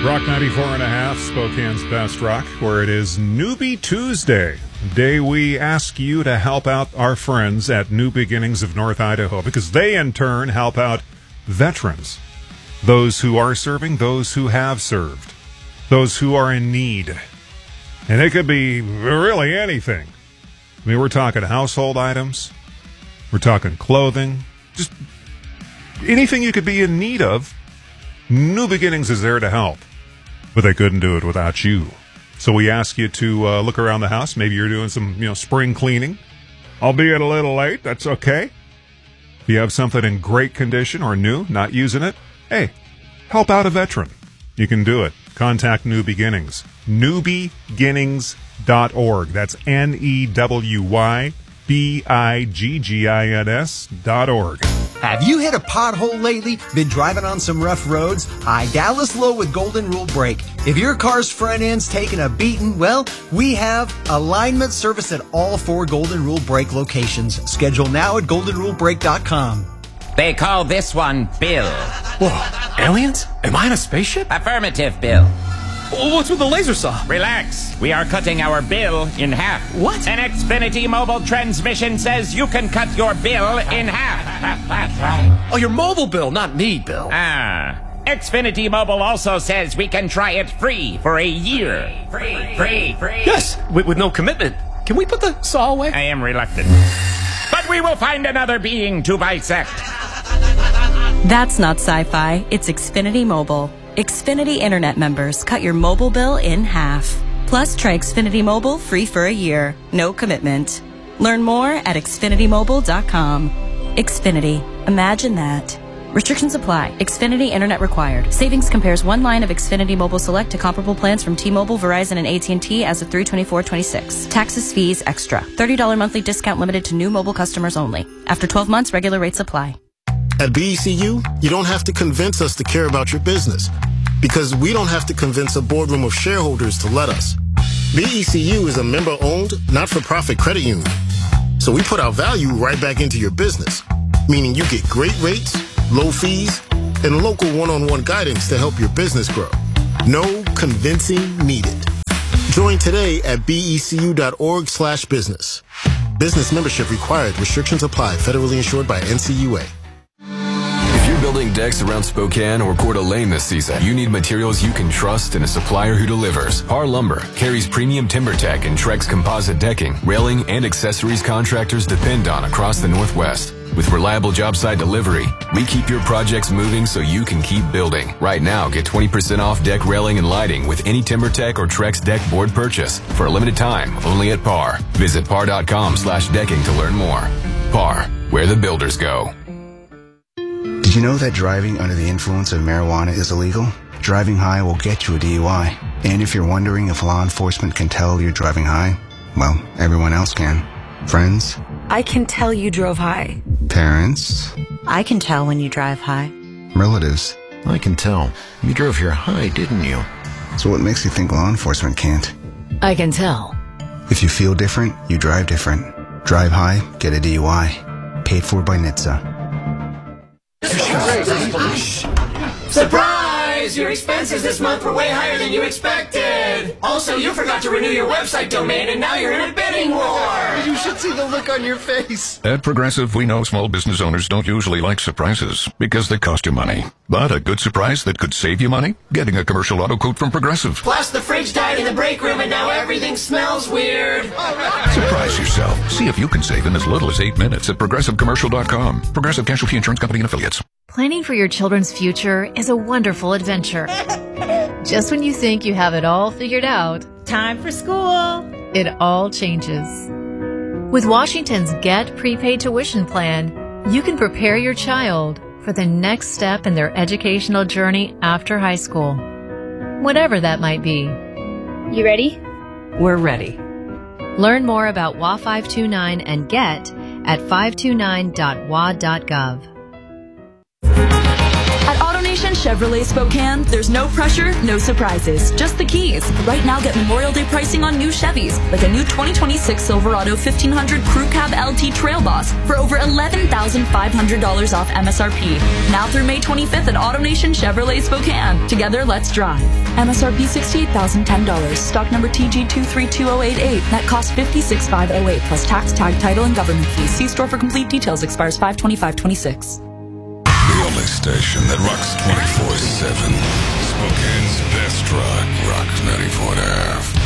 Rock 94.5, Spokane's best rock, where it is Newbie Tuesday. Day we ask you to help out our friends at New Beginnings of North Idaho, because they in turn help out veterans. Those who are serving, those who have served, those who are in need. And it could be really anything. I mean, we're talking household items, we're talking clothing, just anything you could be in need of. New Beginnings is there to help, but they couldn't do it without you. So we ask you to look around the house. Maybe you're doing some, spring cleaning, albeit a little late. That's okay. If you have something in great condition or new, not using it, hey, help out a veteran. You can do it. Contact New Beginnings. newbeginnings.org. That's NEWYBIGGINS.org. Have you hit a pothole lately? Been driving on some rough roads? Hi, Dallas Lowe with Golden Rule Brake. If your car's front end's taking a beating, well, we have alignment service at all 4 Golden Rule Brake locations. Schedule now at goldenrulebrake.com. They call this one Bill. Whoa, aliens? Am I in a spaceship? Affirmative, Bill. What's with the laser saw? Relax. We are cutting our bill in half. What? An Xfinity mobile transmission says you can cut your bill in half. That's right. Oh, your mobile bill, not me, Bill. Xfinity Mobile also says we can try it free for a year. Free. Yes, with no commitment. Can we put the saw away? I am reluctant. But we will find another being to bisect. That's not sci-fi. It's Xfinity Mobile. Xfinity Internet members cut your mobile bill in half. Plus, try Xfinity Mobile free for a year. No commitment. Learn more at xfinitymobile.com. Xfinity. Imagine that. Restrictions apply. Xfinity Internet required. Savings compares one line of Xfinity Mobile Select to comparable plans from T-Mobile, Verizon, and AT&T as of 3/24/26. Taxes, fees, extra. $30 monthly discount limited to new mobile customers only. After 12 months, regular rates apply. At BECU, you don't have to convince us to care about your business, because we don't have to convince a boardroom of shareholders to let us. BECU is a member-owned, not-for-profit credit union. So we put our value right back into your business, meaning you get great rates, low fees, and local one-on-one guidance to help your business grow. No convincing needed. Join today at becu.org/business. Business membership required. Restrictions apply. Federally insured by NCUA. If you're building decks around Spokane or Coeur d'Alene this season, you need materials you can trust and a supplier who delivers. Par Lumber carries premium TimberTech and Trex composite decking, railing, and accessories contractors depend on across the Northwest. With reliable job site delivery, we keep your projects moving so you can keep building. Right now, get 20% off deck railing and lighting with any TimberTech or Trex deck board purchase for a limited time only at Par. Visit par.com/decking to learn more. Par, where the builders go. Did you know that driving under the influence of marijuana is illegal? Driving high will get you a DUI. And if you're wondering if law enforcement can tell you're driving high, well, everyone else can. Friends? I can tell you drove high. Parents? I can tell when you drive high. Relatives? I can tell. You drove here high, didn't you? So what makes you think law enforcement can't? I can tell. If you feel different, you drive different. Drive high, get a DUI. Paid for by NHTSA. Surprise! Your expenses this month were way higher than you expected! Also, you forgot to renew your website domain and now you're in a bidding war! You should see the look on your face! At Progressive, we know small business owners don't usually like surprises because they cost you money. But a good surprise that could save you money? Getting a commercial auto quote from Progressive. Plus, the fridge died in the break room and now everything smells weird! Surprise yourself. See if you can save in as little as 8 minutes at ProgressiveCommercial.com. Progressive Casualty Insurance Company and Affiliates. Planning for your children's future is a wonderful adventure. Just when you think you have it all figured out, time for school. It all changes. With Washington's Get Prepaid Tuition Plan, you can prepare your child for the next step in their educational journey after high school, whatever that might be. You ready? We're ready. Learn more about WA 529 and Get at 529.wa.gov. At AutoNation, Chevrolet Spokane, there's no pressure, no surprises, just the keys. Right now, get Memorial Day pricing on new Chevys, like a new 2026 Silverado 1500 Crew Cab LT Trail Boss for over $11,500 off MSRP. Now through May 25th at AutoNation Chevrolet Spokane. Together, let's drive. MSRP $68,010. Stock number TG232088. Net cost $56,508 plus tax, tag, title, and government fees. See store for complete details. Expires 5/25/26. The only station that rocks 24/7. Spokane's best rock. Rock 94.5.